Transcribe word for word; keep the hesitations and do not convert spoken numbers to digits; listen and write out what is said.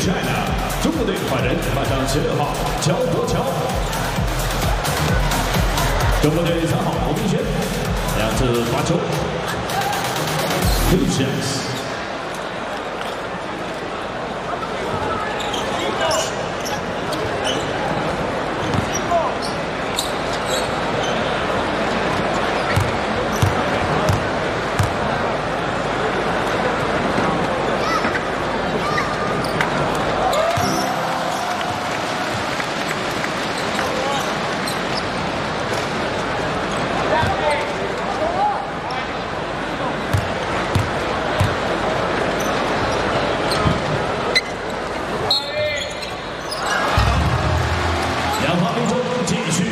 China， 中国队换人换上十六号焦国桥，中国队三号侯明轩，两次罚球 ，two shots。 两罚命中，继续